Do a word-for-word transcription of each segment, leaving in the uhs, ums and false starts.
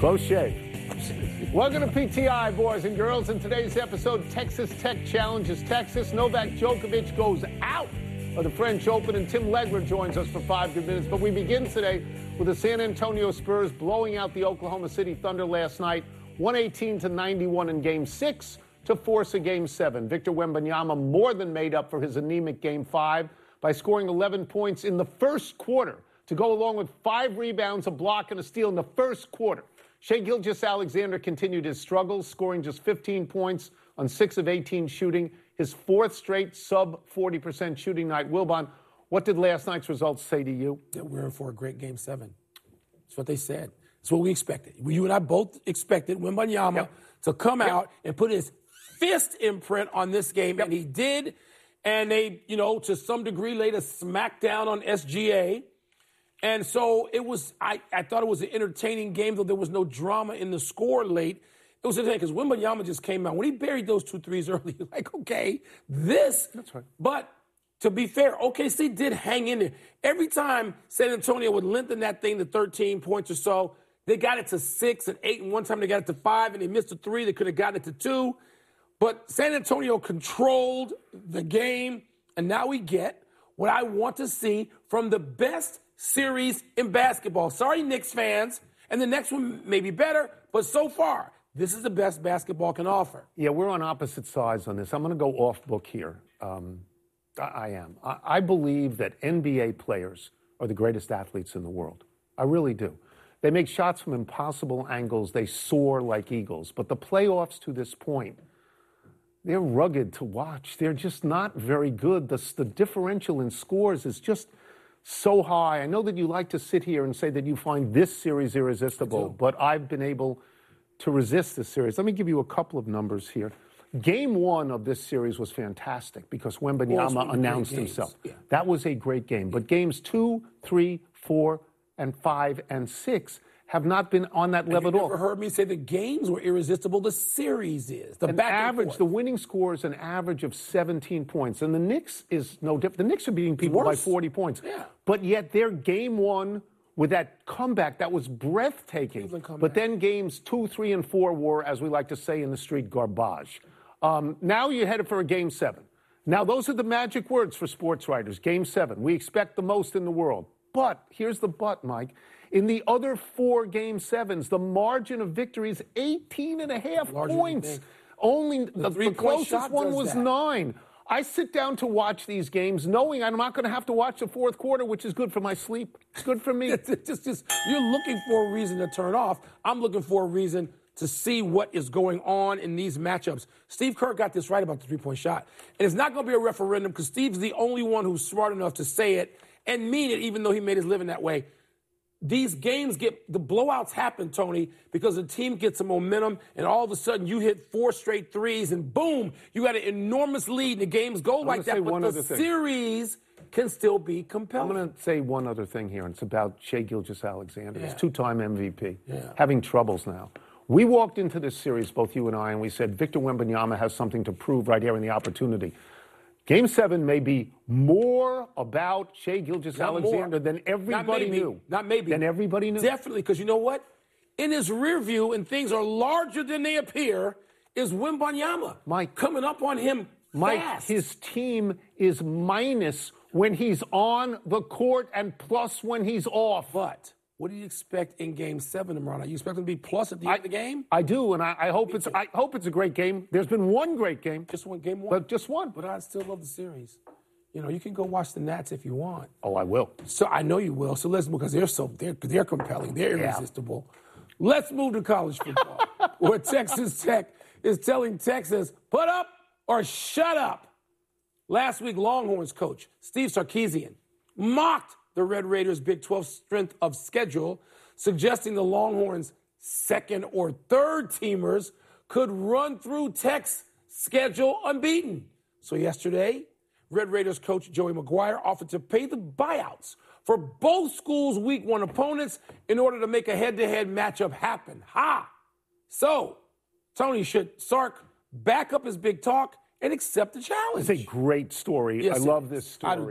Close shave. Welcome to P T I, boys and girls. In today's episode, Texas Tech challenges Texas. Novak Djokovic goes out of the French Open, and Tim Legler joins us for five good minutes. But we begin today with the San Antonio Spurs blowing out the Oklahoma City Thunder last night, one eighteen to ninety-one in Game six to force a Game seven. Victor Wembanyama more than made up for his anemic Game five by scoring eleven points in the first quarter to go along with five rebounds, a block, and a steal in the first quarter. Shai Gilgeous-Alexander continued his struggles, scoring just fifteen points on six of eighteen shooting, his fourth straight sub forty percent shooting night. Wilbon, what did last night's results say to you? That we're in for a great Game seven. That's what they said. That's what we expected. You and I both expected Wembanyama yep. to come yep. out and put his fist imprint on this game, yep. and he did. And they, you know, to some degree laid a smackdown on S G A. And so it was, I, I thought it was an entertaining game, though there was no drama in the score late. It was entertaining because Wembanyama just came out. When he buried those two threes early, like, okay, this. That's right. But to be fair, O K C did hang in there. Every time San Antonio would lengthen that thing to thirteen points or so, they got it to six and eight, and one time they got it to five, and they missed a three. They could have gotten it to two. But San Antonio controlled the game, and now we get what I want to see from the best series in basketball. Sorry, Knicks fans, and the next one may be better, but so far, this is the best basketball can offer. Yeah, we're on opposite sides on this. I'm going to go off book here. Um, I, I am. I, I believe that N B A players are the greatest athletes in the world. I really do. They make shots from impossible angles. They soar like eagles. But the playoffs to this point, they're rugged to watch. They're just not very good. The, the differential in scores is just so high. I know that you like to sit here and say that you find this series irresistible, but I've been able to resist this series. Let me give you a couple of numbers here. Game one of this series was fantastic because Wembanyama well, announced himself. Yeah. That was a great game. But games two, three, four, and five, and six have not been on that level at all. You never heard me say the games were irresistible. The series is. The an back average, the winning score is an average of seventeen points. And the Knicks is no different. The Knicks are beating people by forty points. Yeah. But yet their game one with that comeback, that was breathtaking. But then games two, three, and four were, as we like to say in the street, garbage. Um, now you're headed for a game seven. Now those are the magic words for sports writers. Game seven. We expect the most in the world. But here's the but, Mike. In the other four game sevens, the margin of victory is eighteen and a half Larger points. Only the, the, the closest one was that. nine. I sit down to watch these games knowing I'm not going to have to watch the fourth quarter, which is good for my sleep. It's good for me. just, just, you're looking for a reason to turn off. I'm looking for a reason to see what is going on in these matchups. Steve Kerr got this right about the three-point shot. And it's not going to be a referendum because Steve's the only one who's smart enough to say it and mean it, even though he made his living that way. These games get, the blowouts happen, Tony, because the team gets some momentum, and all of a sudden you hit four straight threes, and boom, you got an enormous lead, and the games go I'm like that. But the thing. series can still be compelling. I'm going to say one other thing here, and it's about Shai Gilgeous-Alexander. Yeah. He's two-time M V P, yeah. having troubles now. We walked into this series, both you and I, and we said Victor Wembanyama has something to prove right here in the opportunity. Game seven may be more about Shai Gilgeous-Alexander than everybody Not knew. Not maybe. Than everybody knew. Definitely, because you know what? In his rear view, and things are larger than they appear, is Wembanyama. Mike, coming up on him Mike, fast. His team is minus when he's on the court and plus when he's off. But what do you expect in Game Seven tomorrow? You expect him to be plus at the I, end of the game? I do, and I, I hope Me it's. Too. I hope it's a great game. There's been one great game, just one game, one, but just one. But I still love the series. You know, you can go watch the Nats if you want. Oh, I will. So I know you will. So let's move because they're so they're they're compelling. They're irresistible. Yeah. Let's move to college football, where Texas Tech is telling Texas put up or shut up. Last week, Longhorns coach Steve Sarkisian mocked the Red Raiders' Big twelve strength of schedule, suggesting the Longhorns' second or third teamers could run through Tech's schedule unbeaten. So yesterday, Red Raiders coach Joey McGuire offered to pay the buyouts for both schools' week one opponents in order to make a head-to-head matchup happen. Ha! So, Tony, should Sark back up his big talk and accept the challenge? It's a great story. Yes, I love this story. I do too.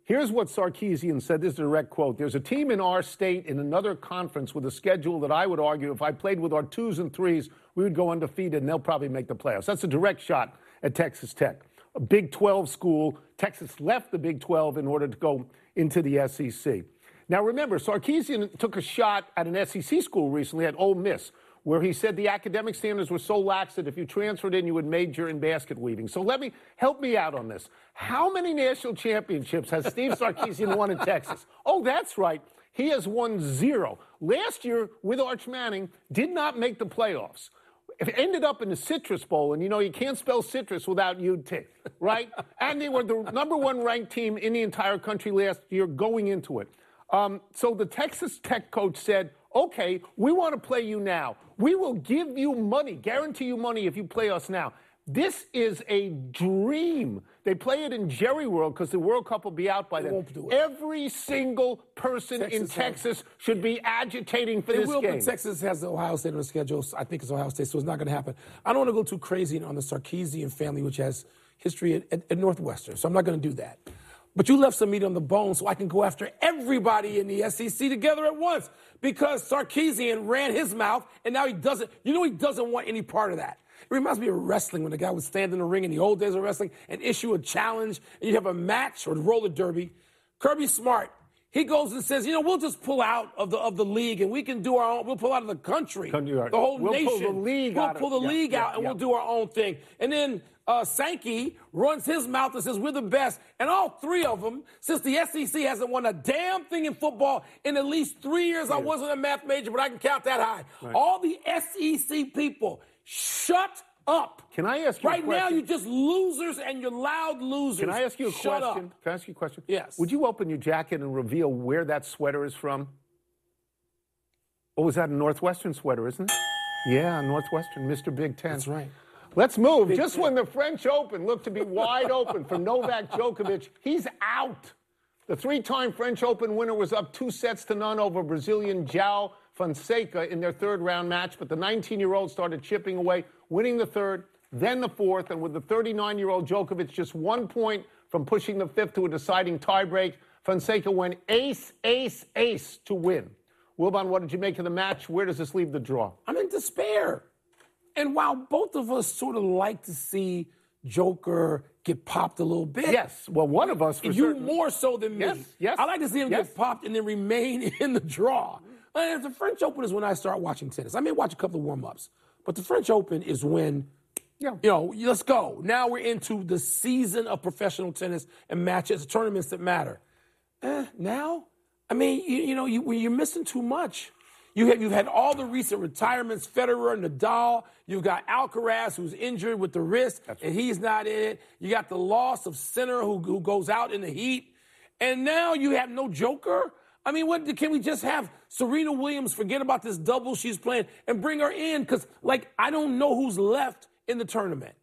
Here's what Sarkisian said. This is a direct quote. There's a team in our state in another conference with a schedule that I would argue if I played with our twos and threes, we would go undefeated and they'll probably make the playoffs. That's a direct shot at Texas Tech. A Big twelve school. Texas left the Big twelve in order to go into the S E C. Now, remember, Sarkisian took a shot at an S E C school recently at Ole Miss, where he said the academic standards were so lax that if you transferred in, you would major in basket weaving. So let me, help me out on this. How many national championships has Steve Sarkisian won in Texas? Oh, that's right. He has won zero. Last year, with Arch Manning, did not make the playoffs. It ended up in the Citrus Bowl, and you know, you can't spell citrus without U T, right? And they were the number one ranked team in the entire country last year going into it. Um, so the Texas Tech coach said, okay, we want to play you now. We will give you money, guarantee you money if you play us now. This is a dream. They play it in Jerry World because the World Cup will be out by They then. won't do it. Every single person Texas in has- Texas should be agitating for They this will, game. but Texas has Ohio State on the schedule. So I think it's Ohio State, so it's not going to happen. I don't want to go too crazy on the Sarkisian family, which has history at, at, at Northwestern, so I'm not going to do that. But you left some meat on the bone so I can go after everybody in the S E C together at once because Sarkisian ran his mouth, and now he doesn't. You know he doesn't want any part of that. It reminds me of wrestling when the guy would stand in the ring in the old days of wrestling and issue a challenge, and you have a match or roller derby. Kirby Smart, he goes and says, you know, we'll just pull out of the of the league, and we can do our own. We'll pull out of the country, Country, right. the whole We'll pull nation. the league we'll out of- pull the yeah, league yeah, out, and yeah. we'll do our own thing. And then uh, Sankey runs his mouth and says, we're the best. And all three of them, since the S E C hasn't won a damn thing in football in at least three years, I wasn't a math major, but I can count that high. Right. All the S E C people, shut up. Can I ask you a Right now, question? you're just losers and you're loud losers. Can I ask you a Shut question? Up. Can I ask you a question? Yes. Would you open your jacket and reveal where that sweater is from? Oh, was that a Northwestern sweater, isn't it? Yeah, Northwestern, Mister Big Ten. That's right. Let's move. Big Just Ten. when the French Open looked to be wide open for Novak Djokovic, he's out. The three-time French Open winner was up two sets to none over Brazilian João Fonseca in their third-round match, but the nineteen-year-old started chipping away, winning the third, then the fourth, and with the thirty-nine-year-old Djokovic just one point from pushing the fifth to a deciding tiebreak, Fonseca went ace, ace, ace to win. Wilbon, what did you make of the match? Where does this leave the draw? I'm in despair. And while both of us sort of like to see Joker get popped a little bit. Yes. Well, one of us for You certain. more so than me. Yes, yes, I like to see him yes. get popped and then remain in the draw. And the French Open is when I start watching tennis. I may watch a couple of warm-ups, but the French Open is when, Yeah. you know, let's go. Now we're into the season of professional tennis and matches, tournaments that matter. Eh, now, I mean, you, you know, you, you're missing too much. You have, you've had all the recent retirements, Federer, Nadal. You've got Alcaraz, who's injured with the wrist, and he's not in it. You got the loss of Sinner, who, who goes out in the heat. And now you have no Joker? I mean, what can we just have Serena Williams forget about this double she's playing and bring her in? Because, like, I don't know who's left in the tournament.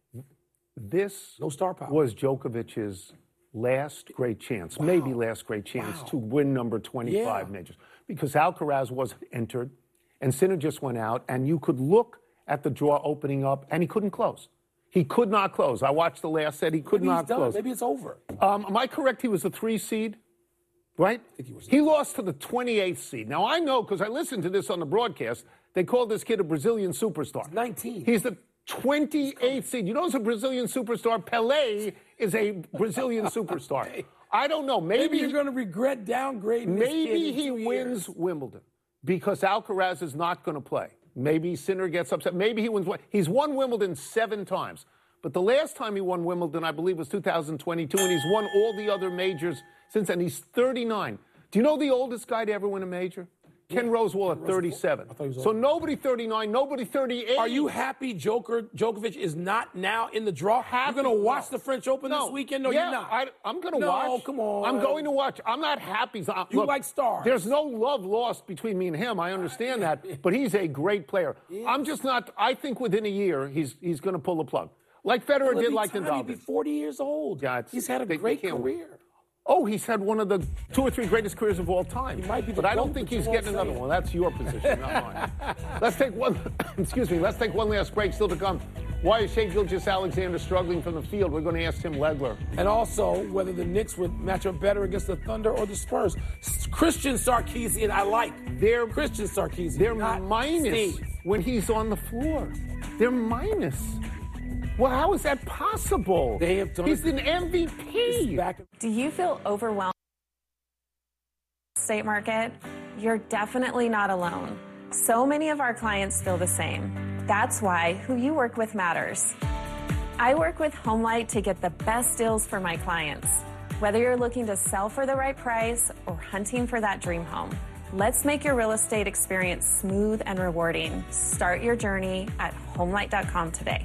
This No star power. was Djokovic's last great chance, maybe last great chance Wow. to win number twenty-five Yeah. majors. Because Alcaraz wasn't entered, and Sinner just went out, and you could look at the draw opening up, and he couldn't close. He could not close. I watched the last set. He could Maybe not he's done. close. Maybe it's over. Um, am I correct? He was a three seed, right? think he was. He lost to the twenty-eighth seed. Now, I know because I listened to this on the broadcast. They called this kid a Brazilian superstar. He's nineteen. He's the twenty-eighth seed. You know who's a Brazilian superstar? Pelé is a Brazilian superstar. I don't know. Maybe, Maybe you're going to regret downgrading this kid maybe in he two wins years. Wimbledon because Alcaraz is not going to play. Maybe Sinner gets upset. Maybe he wins. He's won Wimbledon seven times. But the last time he won Wimbledon, I believe, was two thousand twenty-two, and he's won all the other majors since then. He's thirty-nine. Do you know the oldest guy to ever win a major? Ken Rosewall at thirty-seven. I thought he was So older. nobody thirty-nine, nobody thirty-eight. Are you happy Joker Djokovic is not now in the draw? Happy? You're going to watch No. the French Open No. this weekend? No, yeah, you're not. I, I'm going to No, watch. come on. I'm going to watch. I'm not happy. I- You look, like stars. There's no love lost between me and him. I understand that. But he's a great player. I'm just not. I think within a year, he's he's going to pull the plug. Like Federer Well, did, it'd like be time Nadal he'd be did. forty years old. Yeah, it's- He's had a they- they great can't- career. Oh, he's had one of the two or three greatest careers of all time. He might be the but I don't GOAT, think but you he's won't getting say another it. one. That's your position, not mine. Let's take one. Excuse me. Let's take one last break. Still to come. Why is Shea Gilgeous-Alexander struggling from the field? We're going to ask Tim Legler. And also whether the Knicks would match up better against the Thunder or the Spurs. Christian Sarkisian, I like. They're Christian Sarkisian. They're not minus Steve. when he's on the floor. They're minus. Well, how is that possible? They have done He's it. an M V P. Back. Do you feel overwhelmed with the estate market? You're definitely not alone. So many of our clients feel the same. That's why who you work with matters. I work with HomeLight to get the best deals for my clients. Whether you're looking to sell for the right price or hunting for that dream home, let's make your real estate experience smooth and rewarding. Start your journey at homelight dot com today.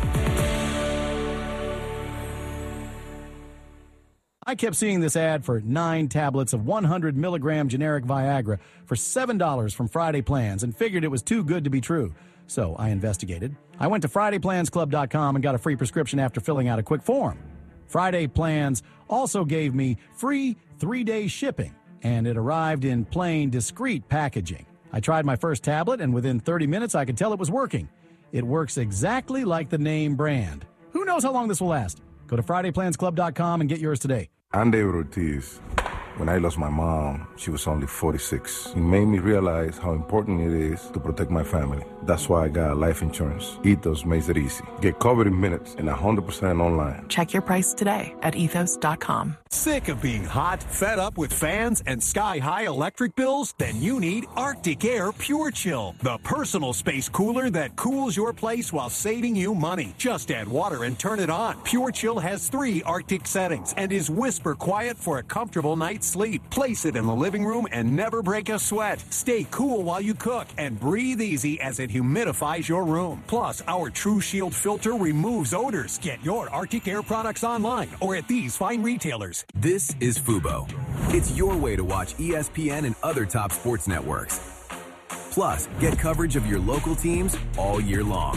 I kept seeing this ad for nine tablets of one hundred milligram generic Viagra for seven dollars from Friday Plans and figured it was too good to be true. So I investigated. I went to Friday Plans Club dot com and got a free prescription after filling out a quick form. Friday Plans also gave me free three-day shipping, and it arrived in plain, discreet packaging. I tried my first tablet, and within thirty minutes I could tell it was working. It works exactly like the name brand. Who knows how long this will last? Go to Friday Plans Club dot com and get yours today. I'm David Ortiz. When I lost my mom, she was only forty-six. It made me realize how important it is to protect my family. That's why I got life insurance. Ethos makes it easy. Get covered in minutes and one hundred percent online. Check your price today at ethos dot com. Sick of being hot, fed up with fans and sky-high electric bills? Then you need Arctic Air Pure Chill, the personal space cooler that cools your place while saving you money. Just add water and turn it on. Pure Chill has three Arctic settings and is whisper quiet for a comfortable night's sleep. Place it in the living room and never break a sweat. Stay cool while you cook and breathe easy as it humidifies your room. Plus, our True Shield filter removes odors. Get your Arctic Air products online or at these fine retailers. This is Fubo. It's your way to watch E S P N and other top sports networks. Plus, get coverage of your local teams all year long.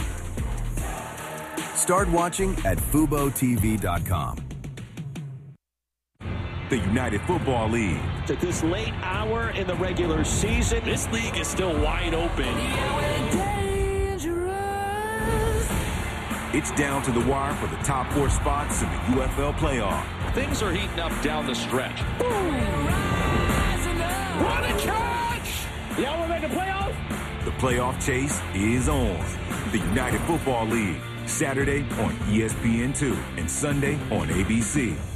Start watching at fubo t v dot com. The United Football League. At this late hour in the regular season, this league is still wide open. It's down to the wire for the top four spots in the U F L playoff. Things are heating up down the stretch. What a catch! Y'all want to make a playoff? The playoff chase is on. The United Football League, Saturday on E S P N two and Sunday on A B C.